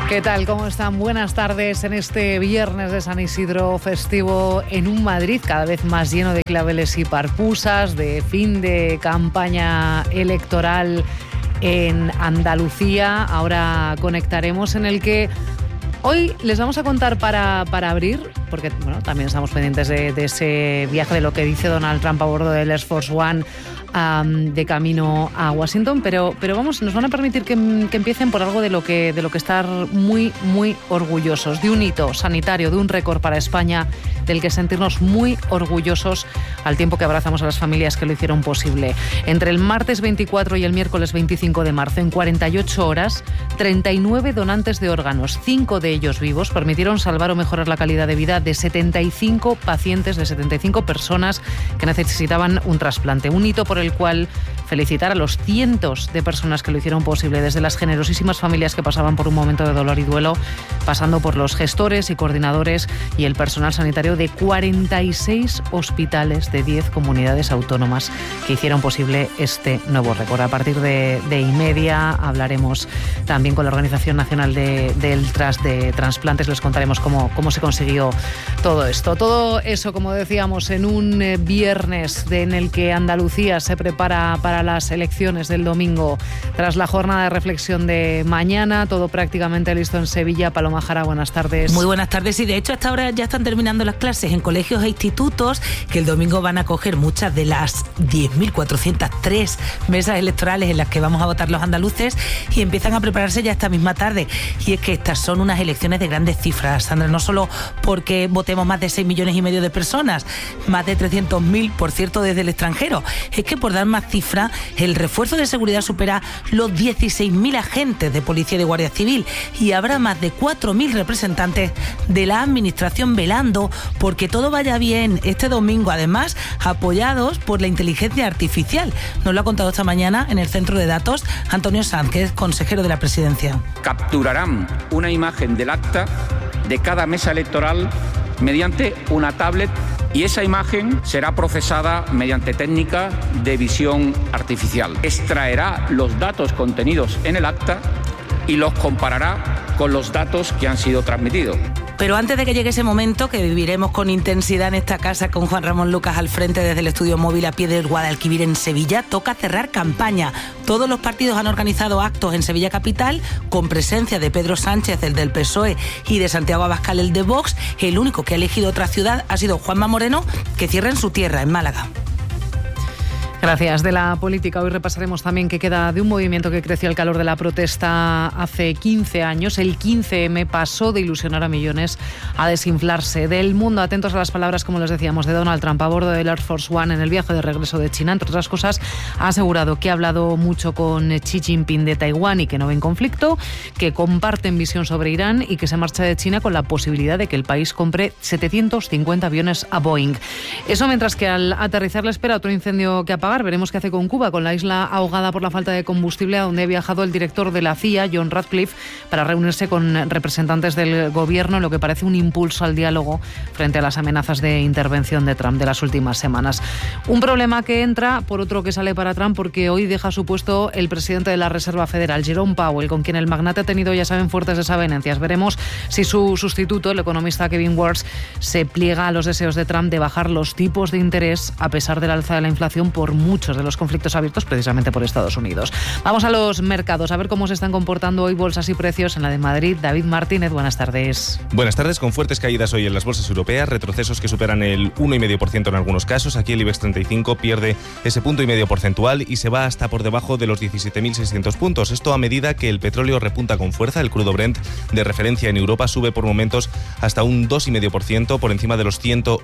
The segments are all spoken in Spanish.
¿Qué tal? ¿Cómo están? Buenas tardes en este viernes de San Isidro festivo en un Madrid cada vez más lleno de claveles y parpusas, de fin de campaña electoral en Andalucía. Ahora conectaremos en el que hoy les vamos a contar para abrir, porque bueno, también estamos pendientes de ese viaje, de lo que dice Donald Trump a bordo del Air Force One de camino a Washington, pero vamos, nos van a permitir que empiecen por algo de lo que estar muy, muy orgullosos, de un hito sanitario, de un récord para España, del que sentirnos muy orgullosos al tiempo que abrazamos a las familias que lo hicieron posible. Entre el martes 24 y el miércoles 25 de marzo, en 48 horas, 39 donantes de órganos, 5 de ellos vivos, permitieron salvar o mejorar la calidad de vida de 75 pacientes, de 75 personas que necesitaban un trasplante. Un hito por el cual felicitar a los cientos de personas que lo hicieron posible, desde las generosísimas familias que pasaban por un momento de dolor y duelo, pasando por los gestores y coordinadores y el personal sanitario de 46 hospitales de 10 comunidades autónomas que hicieron posible este nuevo récord. A partir de 1:30 hablaremos también con la Organización Nacional del Trust de Transplantes, les contaremos cómo se consiguió todo esto. Todo eso, como decíamos, en un viernes en el que Andalucía se prepara para las elecciones del domingo, tras la jornada de reflexión de mañana, todo prácticamente listo en Sevilla. Paloma Jara, buenas tardes. Muy buenas tardes, y de hecho hasta ahora ya están terminando las clases en colegios e institutos, que el domingo van a coger muchas de las 10.403 mesas electorales en las que vamos a votar los andaluces, y empiezan a prepararse ya esta misma tarde. Y es que estas son unas elecciones de grandes cifras, Sandra, no solo porque votemos más de 6,5 millones de personas, más de 300.000, por cierto, desde el extranjero. Es que, por dar más cifra, el refuerzo de seguridad supera los 16.000 agentes de policía y de guardia civil, y habrá más de 4.000 representantes de la administración velando porque todo vaya bien este domingo, además apoyados por la inteligencia artificial. Nos lo ha contado esta mañana en el centro de datos Antonio Sanz, que es consejero de la presidencia. Capturarán una imagen del acta de cada mesa electoral mediante una tablet, y esa imagen será procesada mediante técnica de visión artificial. Extraerá los datos contenidos en el acta y los comparará con los datos que han sido transmitidos. Pero antes de que llegue ese momento, que viviremos con intensidad en esta casa con Juan Ramón Lucas al frente desde el estudio móvil a pie del Guadalquivir en Sevilla, toca cerrar campaña. Todos los partidos han organizado actos en Sevilla capital con presencia de Pedro Sánchez, el del PSOE, y de Santiago Abascal, el de Vox. El único que ha elegido otra ciudad ha sido Juanma Moreno, que cierra en su tierra, en Málaga. Gracias. De la política hoy repasaremos también qué queda de un movimiento que creció al calor de la protesta hace 15 años. El 15M pasó de ilusionar a millones a desinflarse. Del mundo, atentos a las palabras, como les decíamos, de Donald Trump a bordo del Air Force One en el viaje de regreso de China. Entre otras cosas, ha asegurado que ha hablado mucho con Xi Jinping de Taiwán y que no ven conflicto, que comparten visión sobre Irán y que se marcha de China con la posibilidad de que el país compre 750 aviones a Boeing. Eso mientras que al aterrizar le espera otro incendio que apagar. Veremos qué hace con Cuba, con la isla ahogada por la falta de combustible, a donde ha viajado el director de la CIA, John Ratcliffe, para reunirse con representantes del gobierno, lo que parece un impulso al diálogo frente a las amenazas de intervención de Trump de las últimas semanas. Un problema que entra por otro que sale para Trump, porque hoy deja su puesto el presidente de la Reserva Federal, Jerome Powell, con quien el magnate ha tenido, ya saben, fuertes desavenencias. Veremos si su sustituto, el economista Kevin Warsh, se pliega a los deseos de Trump de bajar los tipos de interés a pesar del alza de la inflación por muchos de los conflictos abiertos precisamente por Estados Unidos. Vamos a los mercados, a ver cómo se están comportando hoy bolsas y precios. En la de Madrid, David Martínez, buenas tardes. Buenas tardes, con fuertes caídas hoy en las bolsas europeas, retrocesos que superan el 1,5% en algunos casos. Aquí el IBEX 35 pierde ese 1,5 porcentual y se va hasta por debajo de los 17.600 puntos. Esto a medida que el petróleo repunta con fuerza. El crudo Brent de referencia en Europa sube por momentos hasta un 2,5% por encima de los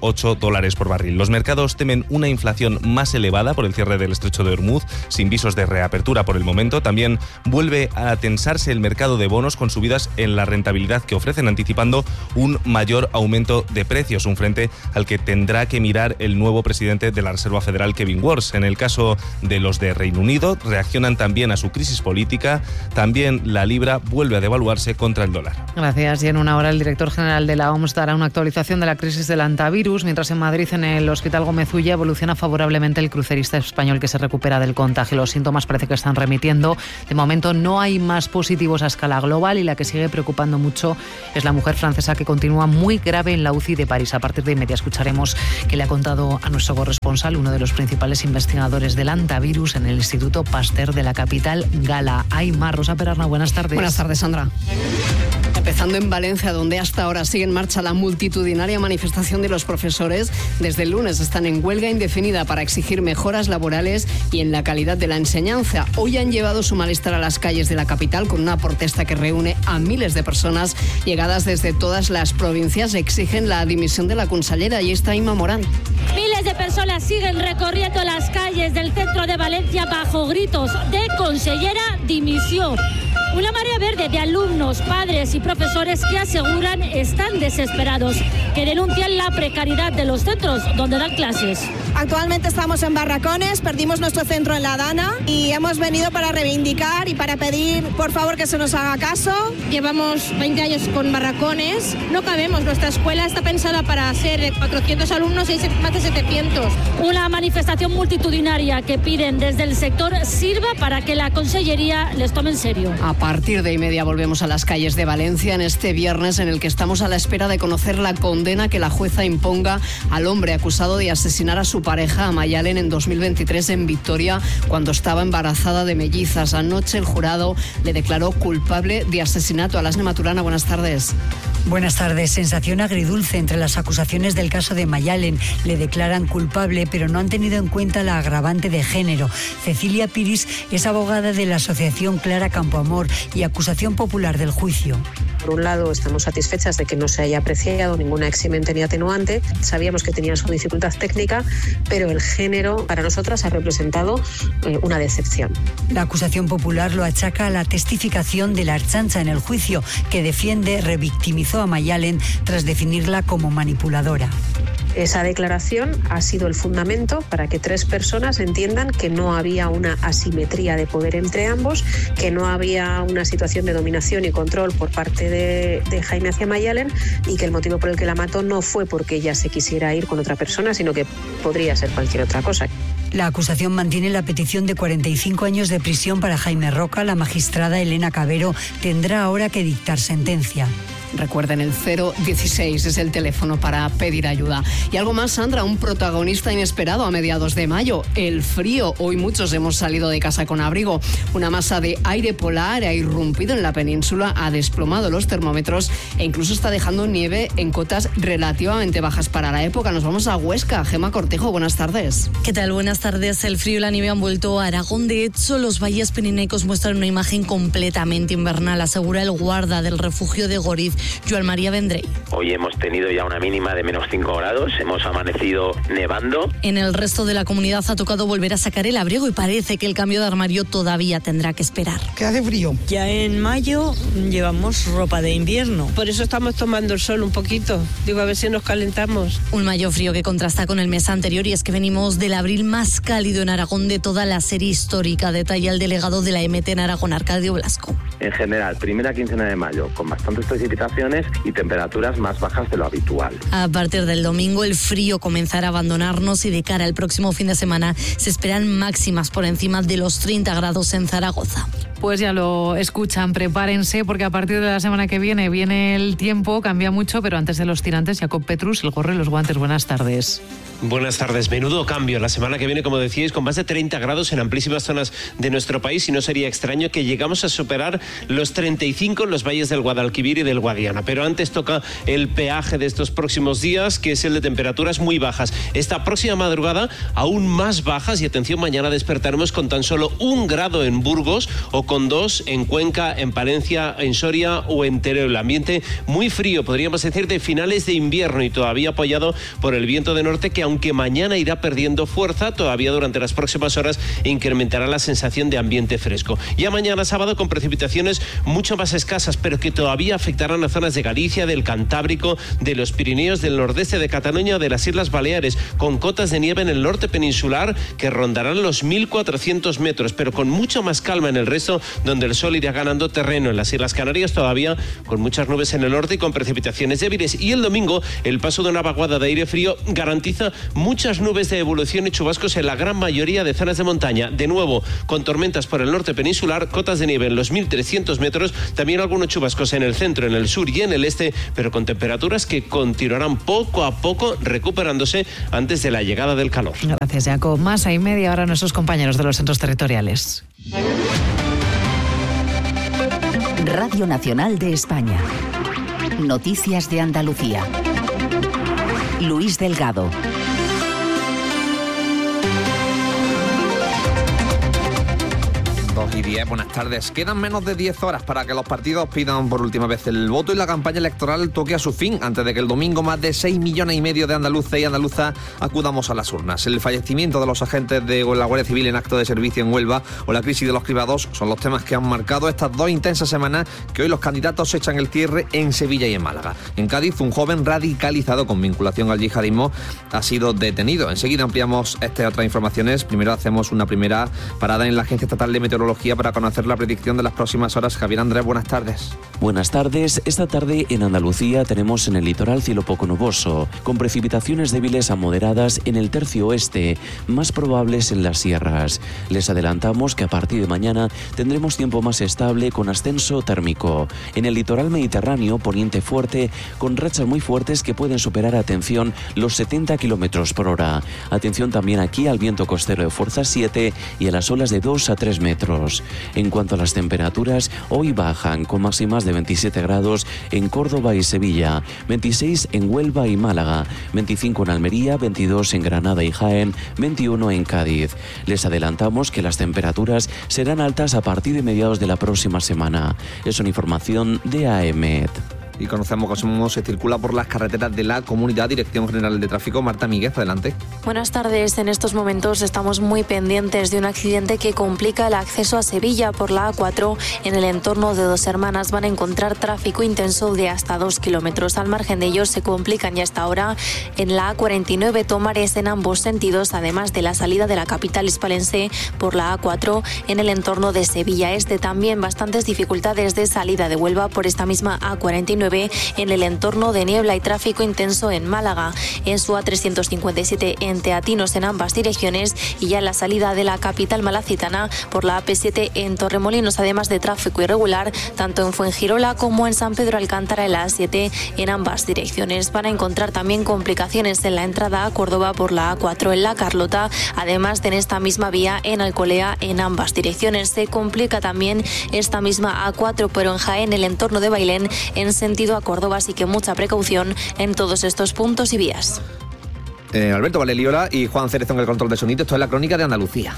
$108 por barril. Los mercados temen una inflación más elevada por el cierre del estrecho de Hormuz, sin visos de reapertura por el momento. También vuelve a tensarse el mercado de bonos con subidas en la rentabilidad que ofrecen, anticipando un mayor aumento de precios, un frente al que tendrá que mirar el nuevo presidente de la Reserva Federal, Kevin Warsh. En el caso de los de Reino Unido, reaccionan también a su crisis política. También la libra vuelve a devaluarse contra el dólar. Gracias. Y en una hora el director general de la OMS dará una actualización de la crisis del antivirus, mientras en Madrid, en el Hospital Gómez Ulla, evoluciona favorablemente el crucerista turista español que se recupera del contagio. Los síntomas parece que están remitiendo. De momento no hay más positivos a escala global y la que sigue preocupando mucho es la mujer francesa que continúa muy grave en la UCI de París. A partir de inmediato escucharemos qué le ha contado a nuestro corresponsal, uno de los principales investigadores del antivirus en el Instituto Pasteur de la capital gala. Aymar, Rosa Perarna, buenas tardes. Buenas tardes, Sandra. Empezando en Valencia, donde hasta ahora sigue en marcha la multitudinaria manifestación de los profesores. Desde el lunes están en huelga indefinida para exigir mejoras laborales y en la calidad de la enseñanza. Hoy han llevado su malestar a las calles de la capital con una protesta que reúne a miles de personas llegadas desde todas las provincias. Exigen la dimisión de la consellera. Y está Inma Morán. Miles de personas siguen recorriendo las calles del centro de Valencia bajo gritos de consellera dimisión. Una marea verde de alumnos, padres y profesores que aseguran están desesperados, que denuncian la precariedad de los centros donde dan clases. Actualmente estamos en barracones, perdimos nuestro centro en La Dana y hemos venido para reivindicar y para pedir, por favor, que se nos haga caso. Llevamos 20 años con barracones, no cabemos, nuestra escuela está pensada para ser 400 alumnos y más de 700. Una manifestación multitudinaria que piden desde el sector sirva para que la consellería les tome en serio. A partir de inmediato volvemos a las calles de Valencia en este viernes en el que estamos a la espera de conocer la condena que la jueza imponga al hombre acusado de asesinar a su pareja, a Mayalen, en 2023 en Vitoria cuando estaba embarazada de mellizas. Anoche el jurado le declaró culpable de asesinato. Alasne Maturana, buenas tardes. Buenas tardes. Sensación agridulce entre las acusaciones del caso de Mayalen. Le declaran culpable, pero no han tenido en cuenta la agravante de género. Cecilia Piris es abogada de la asociación Clara Campoamor y acusación popular del juicio. Por un lado, estamos satisfechas de que no se haya apreciado ninguna eximente ni atenuante. Sabíamos que tenía su dificultad técnica, pero el género para nosotras ha representado una decepción. La acusación popular lo achaca a la testificación de la Ertzaintza en el juicio, que defiende revictimizó a Mayalen tras definirla como manipuladora. Esa declaración ha sido el fundamento para que 3 personas entiendan que no había una asimetría de poder entre ambos, que no había una situación de dominación y control por parte de Jaime hacia Mayalen y que el motivo por el que la mató no fue porque ella se quisiera ir con otra persona, sino que podría ser cualquier otra cosa. La acusación mantiene la petición de 45 años de prisión para Jaime Roca. La magistrada Elena Cabero tendrá ahora que dictar sentencia. Recuerden, el 016 es el teléfono para pedir ayuda. Y algo más, Sandra, un protagonista inesperado a mediados de mayo, el frío. Hoy muchos hemos salido de casa con abrigo. Una masa de aire polar ha irrumpido en la península, ha desplomado los termómetros e incluso está dejando nieve en cotas relativamente bajas para la época. Nos vamos a Huesca. Gemma Cortejo, buenas tardes. ¿Qué tal? Buenas tardes. El frío y la nieve han vuelto a Aragón. De hecho, los valles pirenaicos muestran una imagen completamente invernal, asegura el guarda del refugio de Goriz, Joan María Vendrell. Hoy hemos tenido ya una mínima de menos 5 grados, hemos amanecido nevando. En el resto de la comunidad ha tocado volver a sacar el abrigo y parece que el cambio de armario todavía tendrá que esperar. ¿Qué hace frío? Ya en mayo llevamos ropa de invierno. Por eso estamos tomando el sol un poquito. Digo, a ver si nos calentamos. Un mayo frío que contrasta con el mes anterior y es que venimos del abril más cálido en Aragón de toda la serie histórica, detalla el delegado de la MT en Aragón, Arcadio Blasco. En general, primera quincena de mayo, con bastantes precipitaciones y temperaturas más bajas de lo habitual. A partir del domingo el frío comenzará a abandonarnos y de cara al próximo fin de semana se esperan máximas por encima de los 30 grados en Zaragoza. Pues ya lo escuchan, prepárense porque a partir de la semana que viene el tiempo, cambia mucho, pero antes de los tirantes, Jacob Petrus, el gorro y los guantes. Buenas tardes. Buenas tardes. Menudo cambio la semana que viene, como decíais, con más de 30 grados en amplísimas zonas de nuestro país y no sería extraño que llegamos a superar los 35 en los valles del Guadalquivir y del Guadiana. Pero antes toca el peaje de estos próximos días, que es el de temperaturas muy bajas. Esta próxima madrugada aún más bajas y atención, mañana despertaremos con tan solo 1 grado en Burgos o con 2 en Cuenca, en Palencia, en Soria o en Teruel. El ambiente muy frío, podríamos decir de finales de invierno y todavía apoyado por el viento de norte que aunque mañana irá perdiendo fuerza, todavía durante las próximas horas incrementará la sensación de ambiente fresco. Ya mañana sábado con precipitaciones mucho más escasas, pero que todavía afectarán a zonas de Galicia, del Cantábrico, de los Pirineos, del nordeste de Cataluña o de las Islas Baleares, con cotas de nieve en el norte peninsular que rondarán los 1.400 metros, pero con mucho más calma en el resto, donde el sol irá ganando terreno. En las Islas Canarias todavía con muchas nubes en el norte y con precipitaciones débiles. Y el domingo el paso de una vaguada de aire frío garantiza muchas nubes de evolución y chubascos en la gran mayoría de zonas de montaña. De nuevo, con tormentas por el norte peninsular, cotas de nieve en los 1.300 metros, también algunos chubascos en el centro, en el sur y en el este, pero con temperaturas que continuarán poco a poco recuperándose antes de la llegada del calor. Gracias, Jacob. Más y media ahora nuestros compañeros de los centros territoriales. Radio Nacional de España. Noticias de Andalucía. Luis Delgado. 2:10, buenas tardes. Quedan menos de 10 horas para que los partidos pidan por última vez el voto y la campaña electoral toque a su fin, antes de que el domingo más de 6,5 millones de andaluces y andaluzas acudamos a las urnas. El fallecimiento de los agentes de la Guardia Civil en acto de servicio en Huelva o la crisis de los cribados son los temas que han marcado estas dos intensas semanas que hoy los candidatos echan el cierre en Sevilla y en Málaga. En Cádiz, un joven radicalizado con vinculación al yihadismo ha sido detenido. Enseguida ampliamos estas otras informaciones. Primero hacemos una primera parada en la Agencia Estatal de Meteorología para conocer la predicción de las próximas horas. Javier Andrés, buenas tardes. Buenas tardes. Esta tarde en Andalucía tenemos en el litoral cielo poco nuboso, con precipitaciones débiles a moderadas en el tercio oeste, más probables en las sierras. Les adelantamos que a partir de mañana tendremos tiempo más estable con ascenso térmico. En el litoral mediterráneo, poniente fuerte, con rachas muy fuertes que pueden superar, atención, los 70 km por hora. Atención también aquí al viento costero de fuerza 7 y a las olas de 2 a 3 metros. En cuanto a las temperaturas, hoy bajan con máximas de 27 grados en Córdoba y Sevilla, 26 en Huelva y Málaga, 25 en Almería, 22 en Granada y Jaén, 21 en Cádiz. Les adelantamos que las temperaturas serán altas a partir de mediados de la próxima semana. Es una información de AEMET. Y conocemos cómo se circula por las carreteras de la comunidad. Dirección General de Tráfico, Marta Míguez, adelante. Buenas tardes. En estos momentos estamos muy pendientes de un accidente que complica el acceso a Sevilla por la A4. En el entorno de Dos Hermanas van a encontrar tráfico intenso de hasta 2 kilómetros. Al margen de ellos se complican ya hasta ahora en la A49 Tomares en ambos sentidos, además de la salida de la capital hispalense por la A4 en el entorno de Sevilla Este. También bastantes dificultades de salida de Huelva por esta misma A49 en el entorno de niebla y tráfico intenso en Málaga, en su A357 en Teatinos en ambas direcciones y ya en la salida de la capital malacitana por la AP7 en Torremolinos, además de tráfico irregular tanto en Fuengirola como en San Pedro Alcántara en la A7 en ambas direcciones. Van a encontrar también complicaciones en la entrada a Córdoba por la A4 en La Carlota, además de en esta misma vía en Alcolea en ambas direcciones. Se complica también esta misma A4 pero en Jaén, el entorno de Bailén en sentido a Córdoba, así que mucha precaución en todos estos puntos y vías. Alberto Valeliola y Juan Cerezo en el control de sonido. Esto es la Crónica de Andalucía.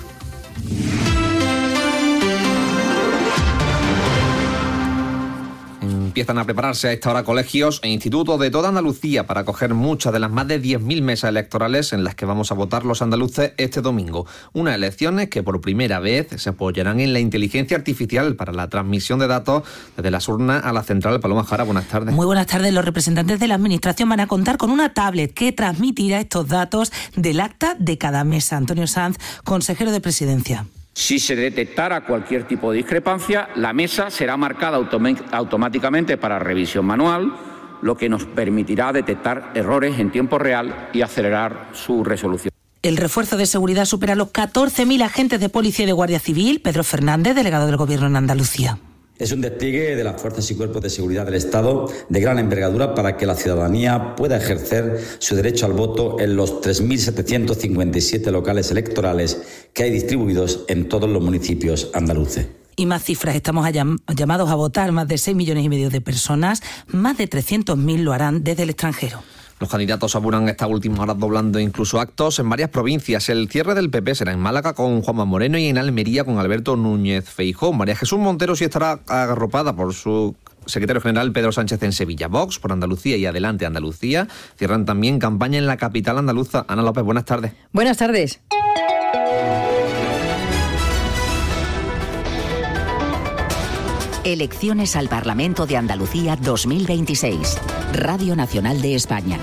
Empiezan a prepararse a esta hora colegios e institutos de toda Andalucía para acoger muchas de las más de 10.000 mesas electorales en las que vamos a votar los andaluces este domingo. Unas elecciones que por primera vez se apoyarán en la inteligencia artificial para la transmisión de datos desde las urnas a la central. Paloma Jara, buenas tardes. Muy buenas tardes. Los representantes de la Administración van a contar con una tablet que transmitirá estos datos del acta de cada mesa. Antonio Sanz, consejero de Presidencia. Si se detectara cualquier tipo de discrepancia, la mesa será marcada automáticamente para revisión manual, lo que nos permitirá detectar errores en tiempo real y acelerar su resolución. El refuerzo de seguridad supera los 14.000 agentes de policía y de Guardia Civil. Pedro Fernández, delegado del Gobierno en Andalucía. Es un despliegue de las fuerzas y cuerpos de seguridad del Estado de gran envergadura para que la ciudadanía pueda ejercer su derecho al voto en los 3.757 locales electorales que hay distribuidos en todos los municipios andaluces. Y más cifras, estamos llamados a votar más de 6,5 millones de personas, más de 300.000 lo harán desde el extranjero. Los candidatos apuran estas últimas horas doblando incluso actos en varias provincias. El cierre del PP será en Málaga con Juanma Moreno y en Almería con Alberto Núñez Feijóo. María Jesús Montero sí estará arropada por su secretario general Pedro Sánchez en Sevilla. Vox por Andalucía y Adelante Andalucía cierran también campaña en la capital andaluza. Ana López, buenas tardes. Buenas tardes. Elecciones al Parlamento de Andalucía 2026. Radio Nacional de España.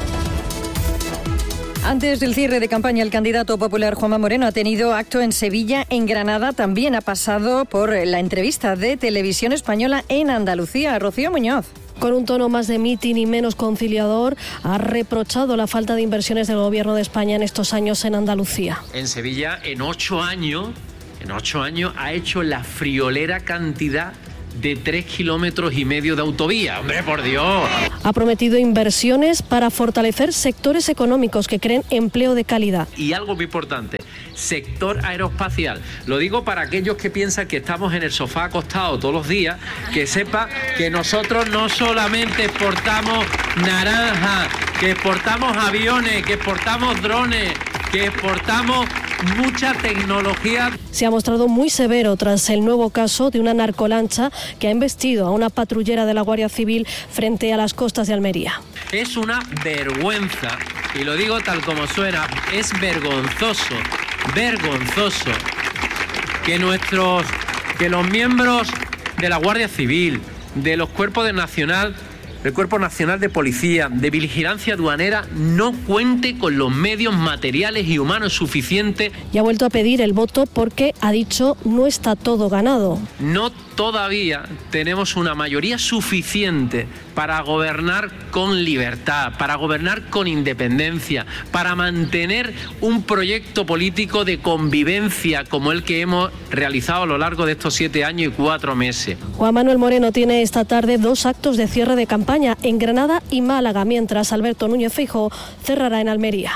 Antes del cierre de campaña, el candidato popular Juanma Moreno ha tenido acto en Sevilla, en Granada. También ha pasado por la entrevista de Televisión Española en Andalucía. Rocío Muñoz. Con un tono más de mitin y menos conciliador, ha reprochado la falta de inversiones del Gobierno de España en estos años en Andalucía. En Sevilla, en 8 años ha hecho la friolera cantidad de 3,5 kilómetros de autovía. ¡Hombre, por Dios! Ha prometido inversiones para fortalecer sectores económicos que creen empleo de calidad. Y algo muy importante, sector aeroespacial. Lo digo para aquellos que piensan que estamos en el sofá acostados todos los días, que sepa que nosotros no solamente exportamos naranja, que exportamos aviones, que exportamos drones, que exportamos mucha tecnología. Se ha mostrado muy severo tras el nuevo caso de una narcolancha que ha embestido a una patrullera de la Guardia Civil frente a las costas de Almería. Es una vergüenza, y lo digo tal como suena, es vergonzoso que los miembros de la Guardia Civil, de los cuerpos del Cuerpo Nacional de Policía, de Vigilancia Aduanera, no cuente con los medios materiales y humanos suficientes. Y ha vuelto a pedir el voto porque, ha dicho, no está todo ganado. No todavía tenemos una mayoría suficiente para gobernar con libertad, para gobernar con independencia, para mantener un proyecto político de convivencia como el que hemos realizado a lo largo de estos 7 años y 4 meses. Juan Manuel Moreno tiene esta tarde 2 actos de cierre de campaña en Granada y Málaga, mientras Alberto Núñez Feijóo cerrará en Almería.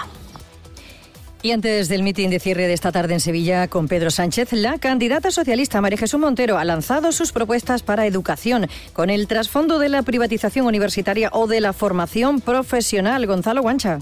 Y antes del mitin de cierre de esta tarde en Sevilla con Pedro Sánchez, la candidata socialista María Jesús Montero ha lanzado sus propuestas para educación, con el trasfondo de la privatización universitaria o de la formación profesional. Gonzalo Guancha.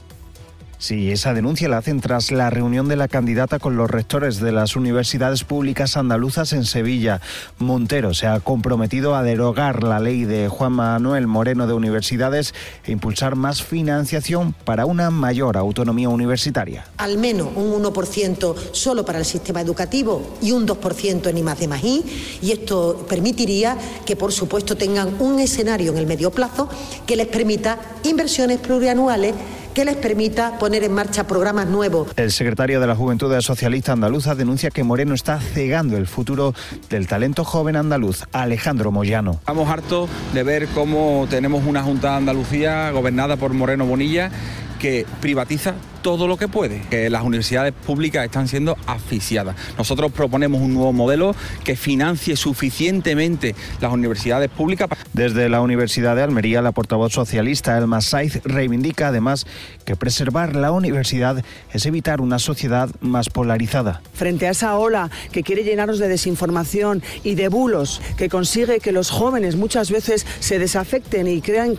Sí, esa denuncia la hacen tras la reunión de la candidata con los rectores de las universidades públicas andaluzas en Sevilla. Montero se ha comprometido a derogar la ley de Juan Manuel Moreno de universidades e impulsar más financiación para una mayor autonomía universitaria. Al menos un 1% solo para el sistema educativo y un 2% en I+D+I, y esto permitiría que, por supuesto, tengan un escenario en el medio plazo que les permita inversiones plurianuales, que les permita poner en marcha programas nuevos. El secretario de la Juventud Socialista Andaluza denuncia que Moreno está cegando el futuro del talento joven andaluz. Alejandro Moyano. Estamos hartos de ver cómo tenemos una Junta de Andalucía gobernada por Moreno Bonilla que privatiza todo lo que puede, que las universidades públicas están siendo asfixiadas. Nosotros proponemos un nuevo modelo que financie suficientemente las universidades públicas. Desde la Universidad de Almería, la portavoz socialista Elma Saiz reivindica además que preservar la universidad es evitar una sociedad más polarizada. Frente a esa ola que quiere llenarnos de desinformación y de bulos, que consigue que los jóvenes muchas veces se desafecten y crean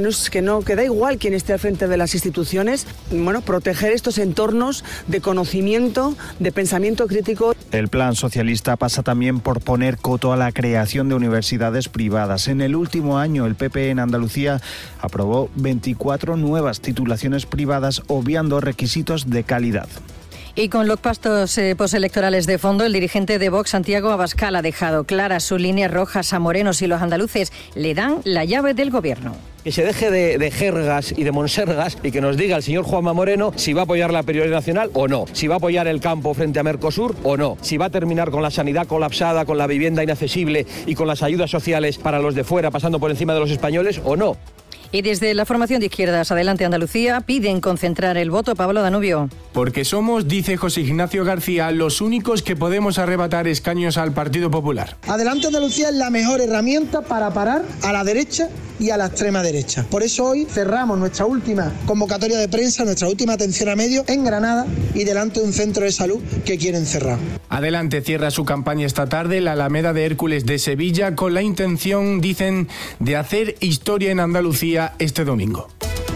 que da igual quién esté al frente de las instituciones, proteger estos entornos de conocimiento, de pensamiento crítico. El plan socialista pasa también por poner coto a la creación de universidades privadas. En el último año, el PP en Andalucía aprobó 24 nuevas titulaciones privadas, obviando requisitos de calidad. Y con los pastos postelectorales de fondo, el dirigente de Vox, Santiago Abascal, ha dejado claras sus líneas rojas a Moreno si los andaluces le dan la llave del gobierno. Que se deje de jergas y de monsergas y que nos diga el señor Juanma Moreno si va a apoyar la prioridad nacional o no, si va a apoyar el campo frente a Mercosur o no, si va a terminar con la sanidad colapsada, con la vivienda inaccesible y con las ayudas sociales para los de fuera pasando por encima de los españoles o no. Y desde la formación de izquierdas Adelante Andalucía piden concentrar el voto. Pablo Danubio. Porque somos, dice José Ignacio García, los únicos que podemos arrebatar escaños al Partido Popular. Adelante Andalucía es la mejor herramienta para parar a la derecha y a la extrema derecha. Por eso hoy cerramos nuestra última convocatoria de prensa, nuestra última atención a medios en Granada y delante de un centro de salud que quieren cerrar. Adelante cierra su campaña esta tarde la Alameda de Hércules de Sevilla con la intención, dicen, de hacer historia en Andalucía este domingo.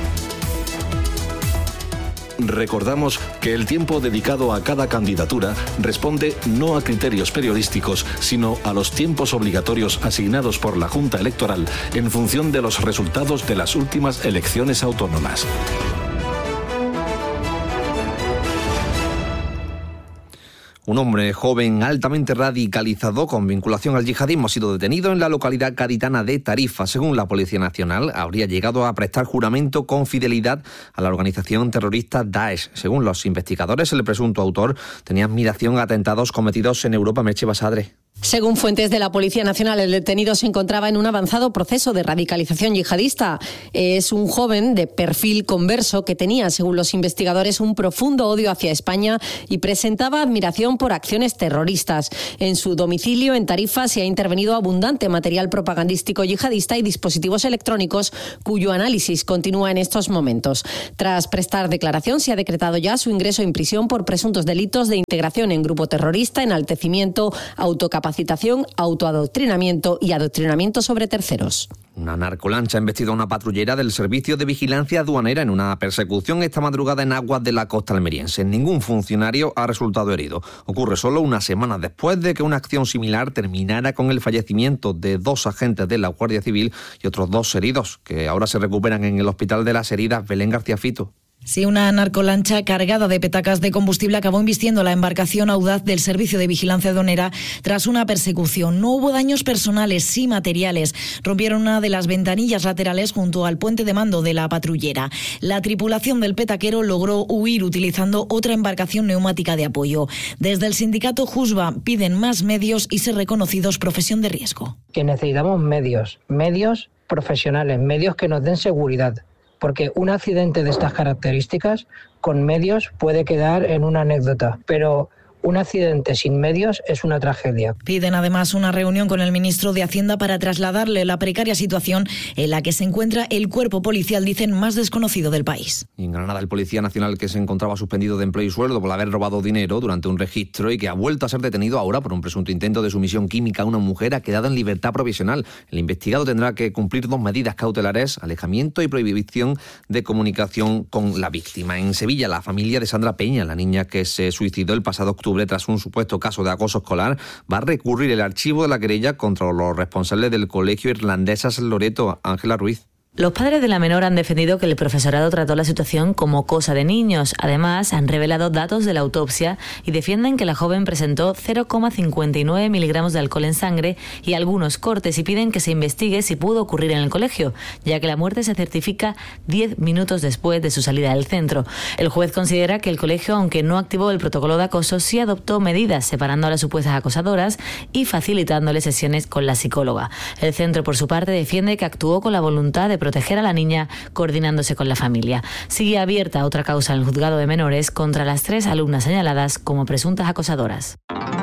Recordamos que el tiempo dedicado a cada candidatura responde no a criterios periodísticos, sino a los tiempos obligatorios asignados por la Junta Electoral en función de los resultados de las últimas elecciones autónomas. Un hombre joven altamente radicalizado con vinculación al yihadismo ha sido detenido en la localidad gaditana de Tarifa. Según la Policía Nacional, habría llegado a prestar juramento con fidelidad a la organización terrorista Daesh. Según los investigadores, el presunto autor tenía admiración a atentados cometidos en Europa. Merche Basadre. Según fuentes de la Policía Nacional, el detenido se encontraba en un avanzado proceso de radicalización yihadista. Es un joven de perfil converso que tenía, según los investigadores, un profundo odio hacia España y presentaba admiración por acciones terroristas. En su domicilio, en Tarifa, se ha intervenido abundante material propagandístico yihadista y dispositivos electrónicos cuyo análisis continúa en estos momentos. Tras prestar declaración, se ha decretado ya su ingreso en prisión por presuntos delitos de integración en grupo terrorista, enaltecimiento, autocapacitación, autoadoctrinamiento y adoctrinamiento sobre terceros. Una narcolancha ha embestido a una patrullera del Servicio de Vigilancia Aduanera en una persecución esta madrugada en aguas de la costa almeriense. Ningún funcionario ha resultado herido. Ocurre solo una semana después de que una acción similar terminara con el fallecimiento de 2 agentes de la Guardia Civil y otros 2 heridos, que ahora se recuperan en el Hospital de las Heridas. Belén García Fito. Sí, una narcolancha cargada de petacas de combustible acabó embistiendo la embarcación audaz del Servicio de Vigilancia Aduanera tras una persecución. No hubo daños personales, sí materiales. Rompieron una de las ventanillas laterales junto al puente de mando de la patrullera. La tripulación del petaquero logró huir utilizando otra embarcación neumática de apoyo. Desde el sindicato JUSBA piden más medios y ser reconocidos profesión de riesgo. Que necesitamos medios profesionales, medios que nos den seguridad. Porque un accidente de estas características con medios puede quedar en una anécdota, pero un accidente sin medios es una tragedia. Piden además una reunión con el ministro de Hacienda para trasladarle la precaria situación en la que se encuentra el cuerpo policial, dicen, más desconocido del país. Y en Granada, el policía nacional que se encontraba suspendido de empleo y sueldo por haber robado dinero durante un registro y que ha vuelto a ser detenido ahora por un presunto intento de sumisión química a una mujer ha quedado en libertad provisional. El investigado tendrá que cumplir 2 medidas cautelares: alejamiento y prohibición de comunicación con la víctima. En Sevilla, la familia de Sandra Peña, la niña que se suicidó el pasado octubre tras un supuesto caso de acoso escolar, va a recurrir el archivo de la querella contra los responsables del colegio Irlandesas Loreto. Ángela Ruiz. Los padres de la menor han defendido que el profesorado trató la situación como cosa de niños. Además, han revelado datos de la autopsia y defienden que la joven presentó 0,59 miligramos de alcohol en sangre y algunos cortes, y piden que se investigue si pudo ocurrir en el colegio, ya que la muerte se certifica 10 minutos después de su salida del centro. El juez considera que el colegio, aunque no activó el protocolo de acoso, sí adoptó medidas separando a las supuestas acosadoras y facilitándole sesiones con la psicóloga. El centro, por su parte, defiende que actuó con la voluntad de proteger a la niña, coordinándose con la familia. Sigue abierta otra causa en el juzgado de menores contra las 3 alumnas señaladas como presuntas acosadoras.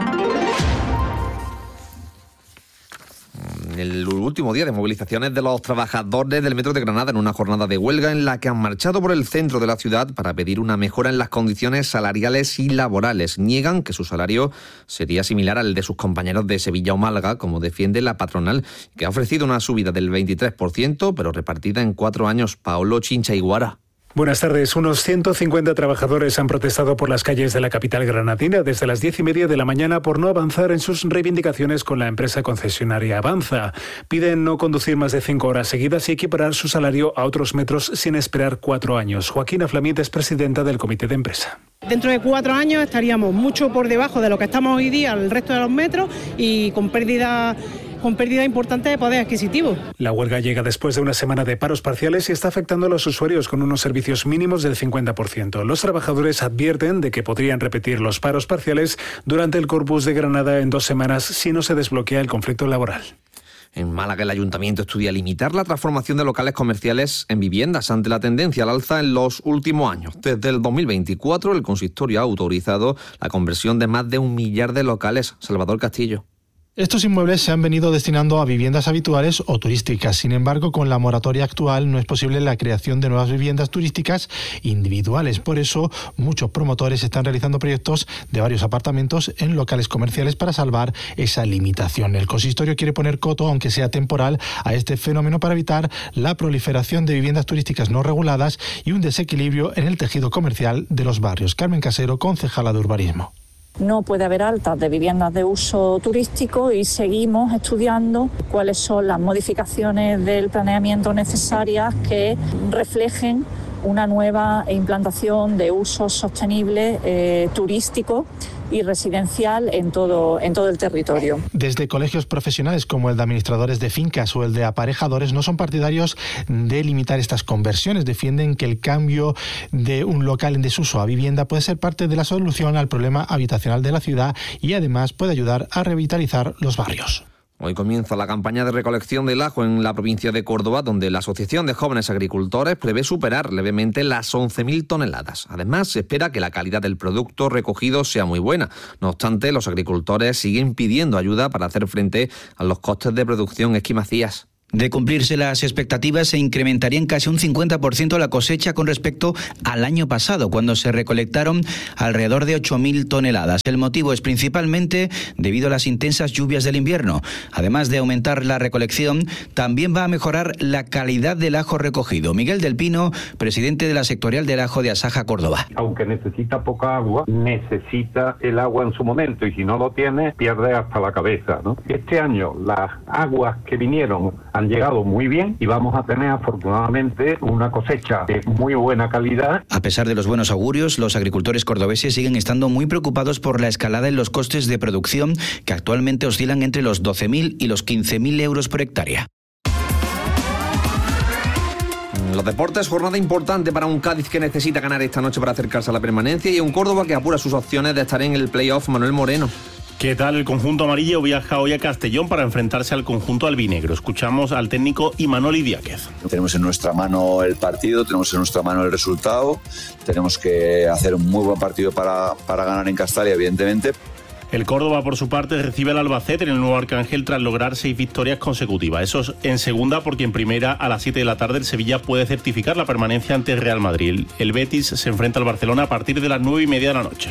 El último día de movilizaciones de los trabajadores del Metro de Granada en una jornada de huelga en la que han marchado por el centro de la ciudad para pedir una mejora en las condiciones salariales y laborales. Niegan que su salario sería similar al de sus compañeros de Sevilla o Málaga, como defiende la patronal, que ha ofrecido una subida del 23%, pero repartida en 4 años. Paolo Chincha Iguara. Buenas tardes. Unos 150 trabajadores han protestado por las calles de la capital granadina desde las 10:30 de la mañana por no avanzar en sus reivindicaciones con la empresa concesionaria Avanza. Piden no conducir más de 5 horas seguidas y equiparar su salario a otros metros sin esperar 4 años. Joaquina Flamiet es presidenta del comité de empresa. Dentro de 4 años estaríamos mucho por debajo de lo que estamos hoy día el resto de los metros y con pérdida importante de poder adquisitivo. La huelga llega después de una semana de paros parciales y está afectando a los usuarios con unos servicios mínimos del 50%. Los trabajadores advierten de que podrían repetir los paros parciales durante el Corpus de Granada en 2 semanas si no se desbloquea el conflicto laboral. En Málaga, el Ayuntamiento estudia limitar la transformación de locales comerciales en viviendas ante la tendencia al alza en los últimos años. Desde el 2024, el consistorio ha autorizado la conversión de más de 1 millar de locales. Salvador Castillo. Estos inmuebles se han venido destinando a viviendas habituales o turísticas. Sin embargo, con la moratoria actual no es posible la creación de nuevas viviendas turísticas individuales. Por eso, muchos promotores están realizando proyectos de varios apartamentos en locales comerciales para salvar esa limitación. El consistorio quiere poner coto, aunque sea temporal, a este fenómeno para evitar la proliferación de viviendas turísticas no reguladas y un desequilibrio en el tejido comercial de los barrios. Carmen Casero, concejala de Urbanismo. No puede haber altas de viviendas de uso turístico y seguimos estudiando cuáles son las modificaciones del planeamiento necesarias que reflejen una nueva implantación de usos sostenibles turísticos y residencial en todo el territorio. Desde colegios profesionales como el de administradores de fincas o el de aparejadores no son partidarios de limitar estas conversiones. Defienden que el cambio de un local en desuso a vivienda puede ser parte de la solución al problema habitacional de la ciudad y además puede ayudar a revitalizar los barrios. Hoy comienza la campaña de recolección del ajo en la provincia de Córdoba, donde la Asociación de Jóvenes Agricultores prevé superar levemente las 11.000 toneladas. Además, se espera que la calidad del producto recogido sea muy buena. No obstante, los agricultores siguen pidiendo ayuda para hacer frente a los costes de producción. Esqui Macías. De cumplirse las expectativas, se incrementaría en casi un 50% la cosecha con respecto al año pasado, cuando se recolectaron alrededor de 8.000 toneladas. El motivo es principalmente debido a las intensas lluvias del invierno. Además de aumentar la recolección, también va a mejorar la calidad del ajo recogido. Miguel del Pino, presidente de la sectorial del ajo de Asaja, Córdoba. Aunque necesita poca agua, necesita el agua en su momento, y si no lo tiene, pierde hasta la cabeza, ¿no? Este año las aguas que vinieron han llegado muy bien y vamos a tener afortunadamente una cosecha de muy buena calidad. A pesar de los buenos augurios, los agricultores cordobeses siguen estando muy preocupados por la escalada en los costes de producción, que actualmente oscilan entre los 12.000 y los 15.000 euros por hectárea. Los deportes, jornada importante para un Cádiz que necesita ganar esta noche para acercarse a la permanencia, y un Córdoba que apura sus opciones de estar en el play-off. Manuel Moreno. ¿Qué tal? El conjunto amarillo viaja hoy a Castellón para enfrentarse al conjunto albinegro. Escuchamos al técnico Imanol Idiáquez. Tenemos en nuestra mano el partido, tenemos en nuestra mano el resultado, tenemos que hacer un muy buen partido para ganar en Castalia, evidentemente. El Córdoba, por su parte, recibe al Albacete en el Nuevo Arcángel tras lograr 6 victorias consecutivas. Eso es en segunda, porque en primera, a las 7 de la tarde, el Sevilla puede certificar la permanencia ante el Real Madrid. El Betis se enfrenta al Barcelona a partir de las 9:30 de la noche.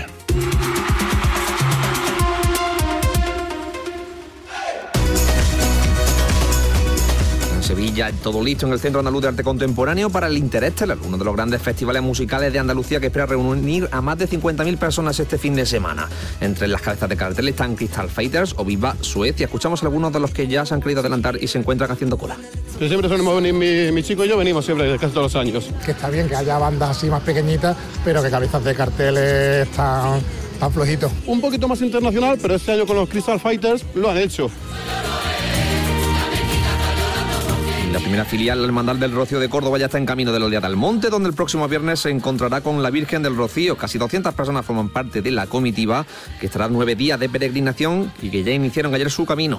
Sevilla, todo listo en el Centro Andaluz de Arte Contemporáneo para el Interestelar, uno de los grandes festivales musicales de Andalucía que espera reunir a más de 50.000 personas este fin de semana. Entre las cabezas de cartel están Crystal Fighters o Viva Suecia. Escuchamos a algunos de los que ya se han querido adelantar y se encuentran haciendo cola. Que siempre solemos venir, mi chico y yo venimos siempre, casi todos los años. Que está bien que haya bandas así más pequeñitas, pero que cabezas de carteles tan flojitos. Un poquito más internacional, pero este año con los Crystal Fighters lo han hecho. La primera filial, la Hermandad del Rocío de Córdoba, ya está en camino de Lolia del Monte, donde el próximo viernes se encontrará con la Virgen del Rocío. Casi 200 personas forman parte de la comitiva, que estará 9 días de peregrinación y que ya iniciaron ayer su camino.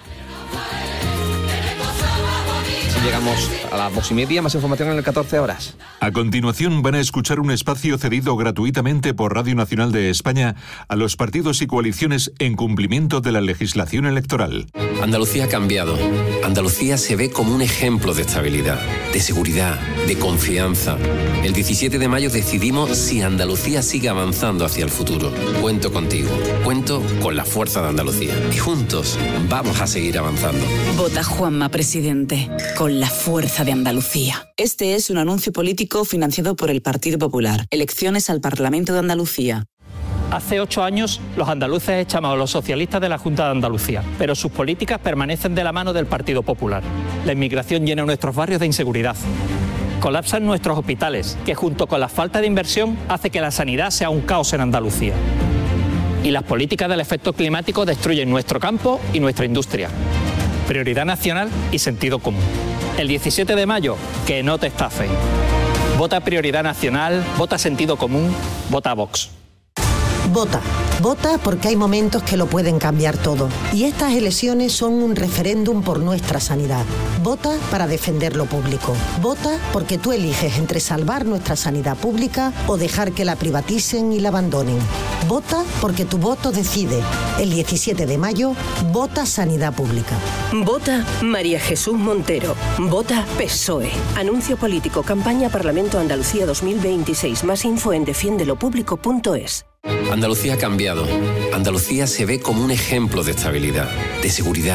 Llegamos a las 2:30, más información en el 14 horas. A continuación van a escuchar un espacio cedido gratuitamente por Radio Nacional de España a los partidos y coaliciones en cumplimiento de la legislación electoral. Andalucía ha cambiado. Andalucía se ve como un ejemplo de estabilidad, de seguridad, de confianza. El 17 de mayo decidimos si Andalucía sigue avanzando hacia el futuro. Cuento contigo, cuento con la fuerza de Andalucía. Y juntos vamos a seguir avanzando. Vota Juanma, presidente, con la fuerza de Andalucía. Este es un anuncio político financiado por el Partido Popular. Elecciones al Parlamento de Andalucía. Hace 8 años los andaluces echamos a los socialistas de la Junta de Andalucía, pero sus políticas permanecen de la mano del Partido Popular. La inmigración llena nuestros barrios de inseguridad. Colapsan nuestros hospitales, que junto con la falta de inversión hace que la sanidad sea un caos en Andalucía. Y las políticas del efecto climático destruyen nuestro campo y nuestra industria. Prioridad nacional y sentido común. El 17 de mayo, que no te estafen. Vota Prioridad Nacional, vota Sentido Común, vota Vox. Vota. Vota porque hay momentos que lo pueden cambiar todo. Y estas elecciones son un referéndum por nuestra sanidad. Vota para defender lo público. Vota porque tú eliges entre salvar nuestra sanidad pública o dejar que la privaticen y la abandonen. Vota porque tu voto decide. El 17 de mayo, vota Sanidad Pública. Vota María Jesús Montero. Vota PSOE. Anuncio político, campaña Parlamento Andalucía 2026. Más info en defiendelopublico.es. Andalucía ha cambiado. Andalucía se ve como un ejemplo de estabilidad, de seguridad,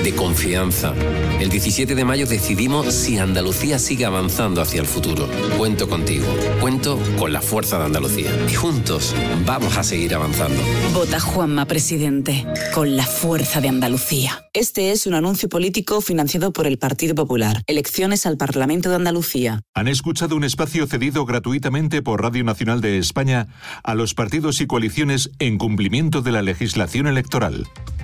de confianza. El 17 de mayo decidimos si Andalucía sigue avanzando hacia el futuro. Cuento contigo, cuento con la fuerza de Andalucía. Y juntos vamos a seguir avanzando. Vota Juanma Presidente, con la fuerza de Andalucía. Este es un anuncio político financiado por el Partido Popular. Elecciones al Parlamento de Andalucía. Han escuchado un espacio cedido gratuitamente por Radio Nacional de España a los partidos y coaliciones en cumplimiento de la legislación electoral.